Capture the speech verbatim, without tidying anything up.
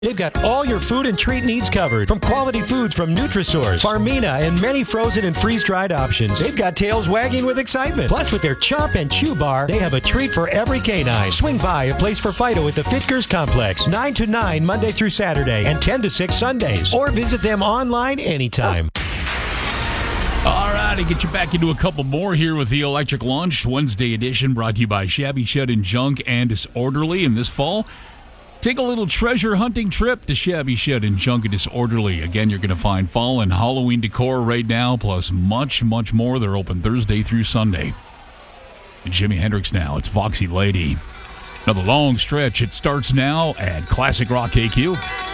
They've got all your food and treat needs covered, from quality foods from Nutrisource, Farmina, and many frozen and freeze-dried options. They've got tails wagging with excitement. Plus, with their Chomp and Chew Bar, they have a treat for every canine. Swing by a place for Fido at the Fitkers Complex, nine to nine Monday through Saturday, and ten to six Sundays. Or visit them online anytime. All right, to get you back into a couple more here with the Electric Lunch Wednesday edition, brought to you by Shabby Shed and Junk and Disorderly. And this fall, take a little treasure hunting trip to Shabby Shed and Junk and Disorderly. Again, you're going to find fall and Halloween decor right now, plus much, much more. They're open Thursday through Sunday. And Jimi Hendrix now. It's Foxy Lady. Another long stretch. It starts now at Classic Rock K Q.